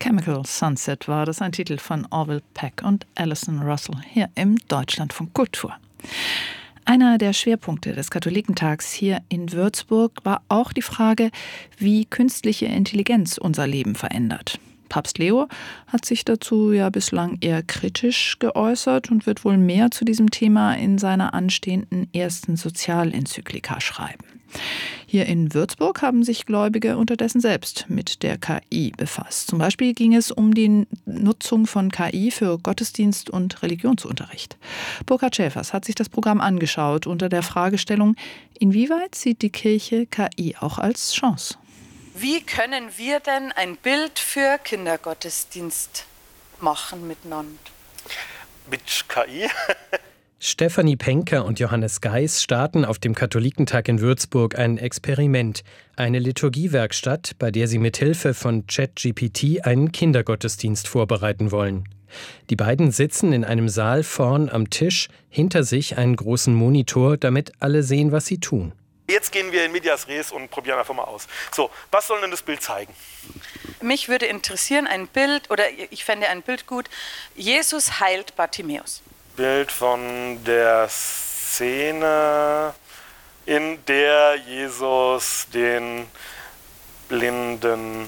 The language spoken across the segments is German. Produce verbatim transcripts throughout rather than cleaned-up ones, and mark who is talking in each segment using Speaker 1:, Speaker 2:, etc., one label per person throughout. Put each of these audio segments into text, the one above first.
Speaker 1: Chemical Sunset war das, ein Titel von Orville Peck und Alison Russell hier im Deutschlandfunk Kultur. Einer der Schwerpunkte des Katholikentags hier in Würzburg war auch die Frage, wie künstliche Intelligenz unser Leben verändert. Papst Leo hat sich dazu ja bislang eher kritisch geäußert und wird wohl mehr zu diesem Thema in seiner anstehenden ersten Sozialenzyklika schreiben. Hier in Würzburg haben sich Gläubige unterdessen selbst mit der K I befasst. Zum Beispiel ging es um die Nutzung von K I für Gottesdienst und Religionsunterricht. Burkhard Schäfers hat sich das Programm angeschaut unter der Fragestellung, inwieweit sieht die Kirche K I auch als Chance?
Speaker 2: Wie können wir denn ein Bild für Kindergottesdienst machen miteinander?
Speaker 3: Mit K I?
Speaker 4: Stefanie Penker und Johannes Geis starten auf dem Katholikentag in Würzburg ein Experiment, eine Liturgiewerkstatt, bei der sie mithilfe von ChatGPT einen Kindergottesdienst vorbereiten wollen. Die beiden sitzen in einem Saal vorn am Tisch, hinter sich einen großen Monitor, damit alle sehen, was sie tun.
Speaker 3: Jetzt gehen wir in Medias Res und probieren einfach mal aus. So, was soll denn das Bild zeigen?
Speaker 2: Mich würde interessieren, ein Bild, oder ich fände ein Bild gut, Jesus heilt Bartimäus.
Speaker 3: Bild von der Szene, in der Jesus den blinden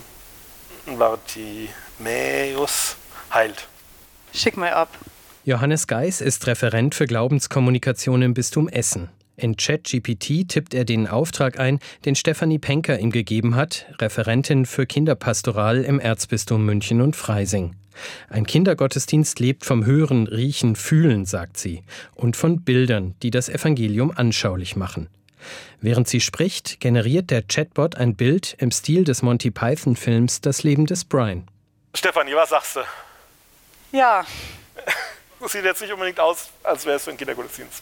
Speaker 3: Bartimäus heilt.
Speaker 2: Schick mal ab.
Speaker 4: Johannes Geis ist Referent für Glaubenskommunikation im Bistum Essen. In ChatGPT tippt er den Auftrag ein, den Stefanie Penker ihm gegeben hat, Referentin für Kinderpastoral im Erzbistum München und Freising. Ein Kindergottesdienst lebt vom Hören, Riechen, Fühlen, sagt sie, und von Bildern, die das Evangelium anschaulich machen. Während sie spricht, generiert der Chatbot ein Bild im Stil des Monty-Python-Films Das Leben des Brian.
Speaker 3: Stefanie, was sagst du?
Speaker 2: Ja.
Speaker 3: Das sieht jetzt nicht unbedingt aus, als wäre es für einen Kindergottesdienst.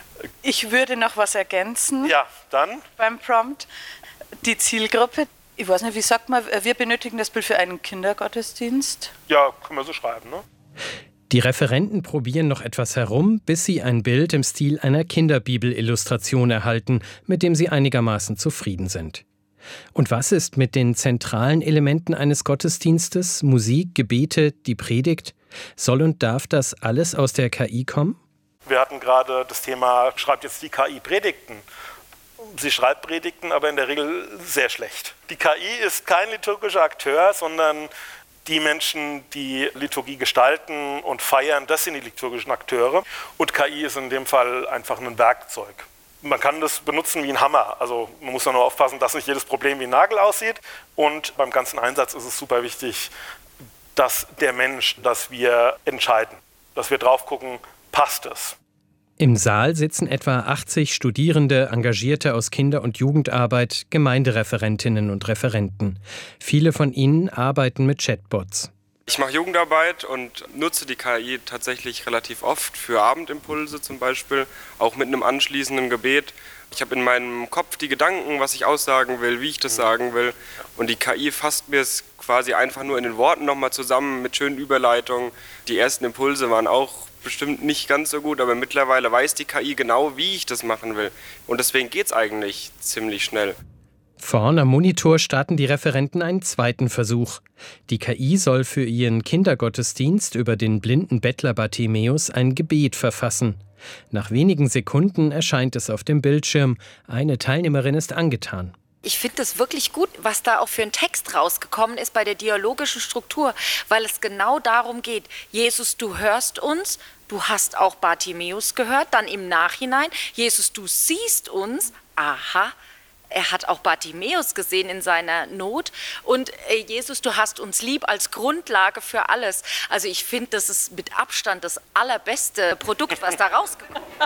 Speaker 2: Ich würde noch was ergänzen.
Speaker 3: Ja, dann?
Speaker 2: Beim Prompt. Die Zielgruppe, ich weiß nicht, wie sagt man, wir benötigen das Bild für einen Kindergottesdienst?
Speaker 3: Ja, kann man so schreiben, ne?
Speaker 4: Die Referenten probieren noch etwas herum, bis sie ein Bild im Stil einer Kinderbibel-Illustration erhalten, mit dem sie einigermaßen zufrieden sind. Und was ist mit den zentralen Elementen eines Gottesdienstes, Musik, Gebete, die Predigt? Soll und darf das alles aus der K I kommen?
Speaker 3: Wir hatten gerade das Thema, schreibt jetzt die K I Predigten. Sie schreibt Predigten, aber in der Regel sehr schlecht. Die K I ist kein liturgischer Akteur, sondern die Menschen, die Liturgie gestalten und feiern, das sind die liturgischen Akteure. Und K I ist in dem Fall einfach ein Werkzeug. Man kann das benutzen wie ein Hammer. Also man muss nur aufpassen, dass nicht jedes Problem wie ein Nagel aussieht. Und beim ganzen Einsatz ist es super wichtig, dass der Mensch, dass wir entscheiden, dass wir drauf gucken, passt es.
Speaker 4: Im Saal sitzen etwa achtzig Studierende, Engagierte aus Kinder- und Jugendarbeit, Gemeindereferentinnen und Referenten. Viele von ihnen arbeiten mit Chatbots.
Speaker 5: Ich mache Jugendarbeit und nutze die K I tatsächlich relativ oft für Abendimpulse zum Beispiel, auch mit einem anschließenden Gebet. Ich habe in meinem Kopf die Gedanken, was ich aussagen will, wie ich das sagen will. Und die K I fasst mir es quasi einfach nur in den Worten nochmal zusammen mit schönen Überleitungen. Die ersten Impulse waren auch bestimmt nicht ganz so gut, aber mittlerweile weiß die K I genau, wie ich das machen will. Und deswegen geht es eigentlich ziemlich schnell.
Speaker 4: Vorn am Monitor starten die Referenten einen zweiten Versuch. Die K I soll für ihren Kindergottesdienst über den blinden Bettler Bartimäus ein Gebet verfassen. Nach wenigen Sekunden erscheint es auf dem Bildschirm. Eine Teilnehmerin ist angetan.
Speaker 6: Ich finde es wirklich gut, was da auch für ein Text rausgekommen ist bei der dialogischen Struktur, weil es genau darum geht, Jesus, du hörst uns, du hast auch Bartimäus gehört, dann im Nachhinein, Jesus, du siehst uns, aha, er hat auch Bartimäus gesehen in seiner Not und äh, Jesus, du hast uns lieb als Grundlage für alles. Also ich finde, das ist mit Abstand das allerbeste Produkt, was da rausgekommen ist.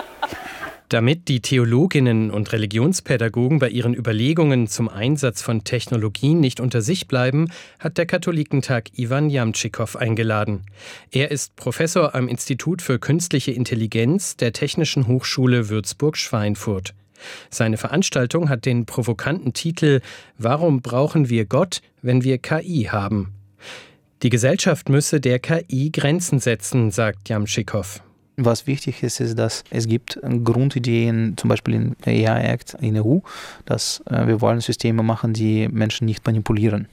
Speaker 4: Damit die Theologinnen und Religionspädagogen bei ihren Überlegungen zum Einsatz von Technologien nicht unter sich bleiben, hat der Katholikentag Iwan Jamtschikow eingeladen. Er ist Professor am Institut für Künstliche Intelligenz der Technischen Hochschule Würzburg-Schweinfurt. Seine Veranstaltung hat den provokanten Titel »Warum brauchen wir Gott, wenn wir K I haben?« Die Gesellschaft müsse der K I Grenzen setzen, sagt Jamtschikow.
Speaker 7: Was wichtig ist, ist, dass es gibt Grundideen, zum Beispiel im A I-Act in der E U, dass äh, wir wollen Systeme machen, die Menschen nicht manipulieren.